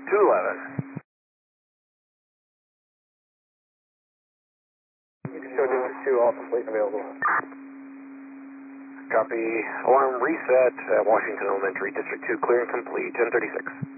211. Show District 2, all complete and available. Copy. Alarm reset at Washington Elementary, District 2, clear and complete, 1036.